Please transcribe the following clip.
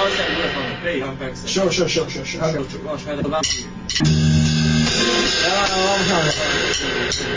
outside with on the bait. Sure. Okay. I'll try the left.